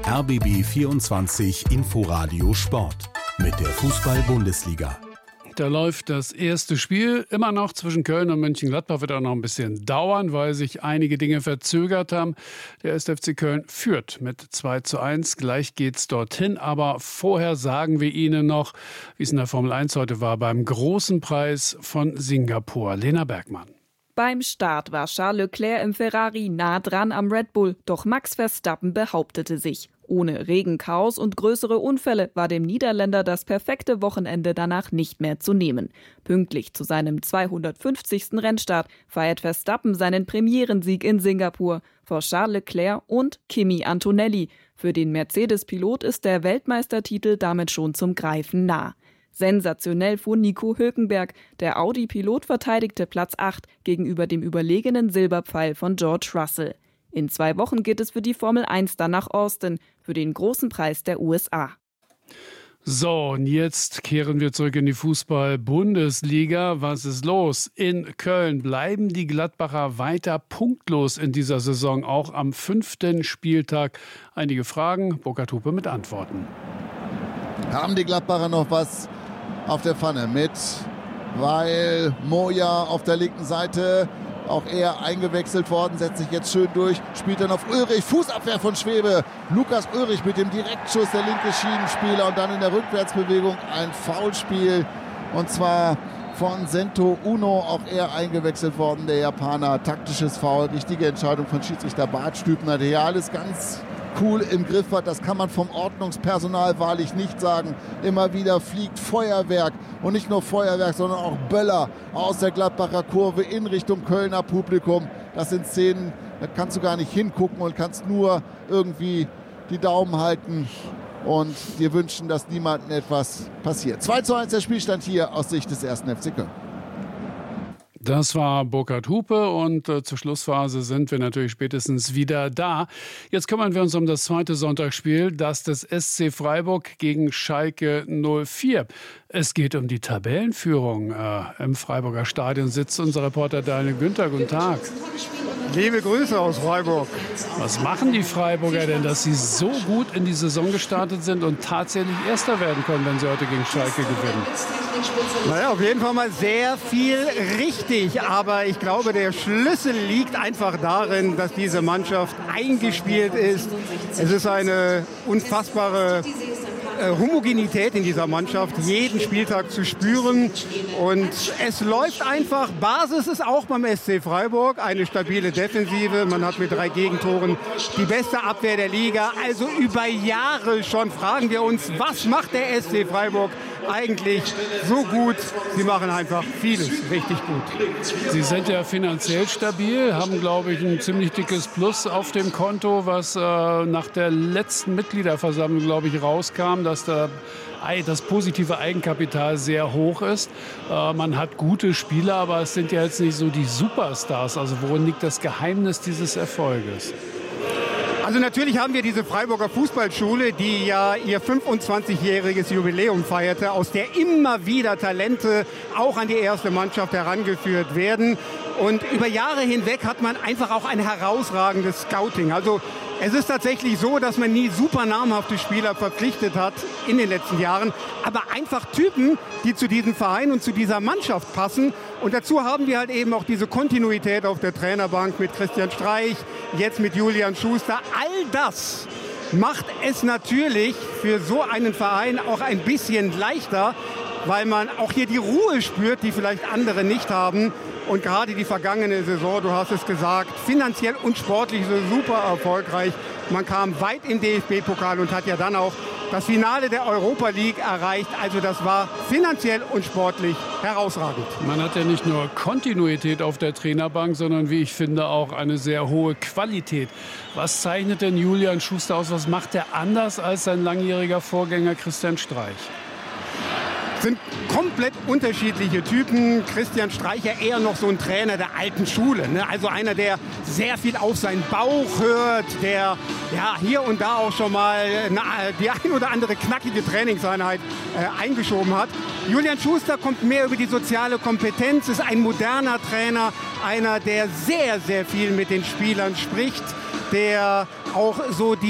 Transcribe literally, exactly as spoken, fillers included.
R B B vierundzwanzig Inforadio Sport mit der Fußball-Bundesliga. Da läuft das erste Spiel immer noch zwischen Köln und Mönchengladbach. Wird auch noch ein bisschen dauern, weil sich einige Dinge verzögert haben. Der erste F C Köln führt mit zwei zu eins. Gleich geht's dorthin. Aber vorher sagen wir Ihnen noch, wie es in der Formel eins heute war, beim großen Preis von Singapur. Lena Bergmann. Beim Start war Charles Leclerc im Ferrari nah dran am Red Bull. Doch Max Verstappen behauptete sich. Ohne Regenchaos und größere Unfälle war dem Niederländer das perfekte Wochenende danach nicht mehr zu nehmen. Pünktlich zu seinem zweihundertfünfzigsten Rennstart feiert Verstappen seinen Premierensieg in Singapur vor Charles Leclerc und Kimi Antonelli. Für den Mercedes-Pilot ist der Weltmeistertitel damit schon zum Greifen nah. Sensationell fuhr Nico Hülkenberg. Der Audi-Pilot verteidigte Platz acht gegenüber dem überlegenen Silberpfeil von George Russell. In zwei Wochen geht es für die Formel eins dann nach Austin, für den großen Preis der U S A. So, und jetzt kehren wir zurück in die Fußball-Bundesliga. Was ist los? In Köln bleiben die Gladbacher weiter punktlos in dieser Saison, auch am fünften Spieltag. Einige Fragen, Burkhard Hupe mit Antworten. Haben die Gladbacher noch was auf der Pfanne mit, weil Moja auf der linken Seite, auch er eingewechselt worden, setzt sich jetzt schön durch, spielt dann auf Ulrich, Fußabwehr von Schwebe, Lukas Ulrich mit dem Direktschuss, der linke Schienenspieler, und dann in der Rückwärtsbewegung ein Foulspiel, und zwar von Sento Uno, auch er eingewechselt worden, der Japaner. Taktisches Foul, richtige Entscheidung von Schiedsrichter Bart Stübner, der ja alles ganz cool im Griff hat. Das kann man vom Ordnungspersonal wahrlich nicht sagen. Immer wieder fliegt Feuerwerk, und nicht nur Feuerwerk, sondern auch Böller aus der Gladbacher Kurve in Richtung Kölner Publikum. Das sind Szenen, da kannst du gar nicht hingucken und kannst nur irgendwie die Daumen halten und dir wünschen, dass niemandem etwas passiert. zwei zu eins der Spielstand hier aus Sicht des ersten F C Köln. Das war Burkhard Hupe, und äh, zur Schlussphase sind wir natürlich spätestens wieder da. Jetzt kümmern wir uns um das zweite Sonntagsspiel, das des S C Freiburg gegen Schalke null vier. Es geht um die Tabellenführung. Äh, Im Freiburger Stadion sitzt unser Reporter Daniel Günther. Guten Tag. Liebe Grüße aus Freiburg. Was machen die Freiburger denn, dass sie so gut in die Saison gestartet sind und tatsächlich Erster werden können, wenn sie heute gegen Schalke gewinnen? Naja, auf jeden Fall mal sehr viel richtig. Aber ich glaube, der Schlüssel liegt einfach darin, dass diese Mannschaft eingespielt ist. Es ist eine unfassbare Homogenität in dieser Mannschaft, jeden Spieltag zu spüren, und es läuft einfach. Basis ist auch beim S C Freiburg eine stabile Defensive. Man hat mit drei Gegentoren die beste Abwehr der Liga. Also über Jahre schon fragen wir uns, was macht der S C Freiburg eigentlich so gut? Sie machen einfach vieles richtig gut. Sie sind ja finanziell stabil, haben, glaube ich, ein ziemlich dickes Plus auf dem Konto, was äh, nach der letzten Mitgliederversammlung, glaube ich, rauskam, dass da das positive Eigenkapital sehr hoch ist. Äh, man hat gute Spieler, aber es sind ja jetzt nicht so die Superstars. Also worin liegt das Geheimnis dieses Erfolges? Also natürlich haben wir diese Freiburger Fußballschule, die ja ihr fünfundzwanzigjähriges Jubiläum feierte, aus der immer wieder Talente auch an die erste Mannschaft herangeführt werden. Und über Jahre hinweg hat man einfach auch ein herausragendes Scouting. Also es ist tatsächlich so, dass man nie super namhafte Spieler verpflichtet hat in den letzten Jahren, aber einfach Typen, die zu diesem Verein und zu dieser Mannschaft passen. Und dazu haben wir halt eben auch diese Kontinuität auf der Trainerbank mit Christian Streich, jetzt mit Julian Schuster. All das macht es natürlich für so einen Verein auch ein bisschen leichter, weil man auch hier die Ruhe spürt, die vielleicht andere nicht haben. Und gerade die vergangene Saison, du hast es gesagt, finanziell und sportlich so super erfolgreich. Man kam weit im D F B-Pokal und hat ja dann auch das Finale der Europa League erreicht. Also das war finanziell und sportlich herausragend. Man hat ja nicht nur Kontinuität auf der Trainerbank, sondern, wie ich finde, auch eine sehr hohe Qualität. Was zeichnet denn Julian Schuster aus? Was macht er anders als sein langjähriger Vorgänger Christian Streich? Sind komplett unterschiedliche Typen. Christian Streicher eher noch so ein Trainer der alten Schule, ne? Also einer, der sehr viel auf seinen Bauch hört, der ja hier und da auch schon mal eine, die ein oder andere knackige Trainingseinheit äh, eingeschoben hat. Julian Schuster kommt mehr über die soziale Kompetenz, ist ein moderner Trainer, einer, der sehr, sehr viel mit den Spielern spricht, der auch so die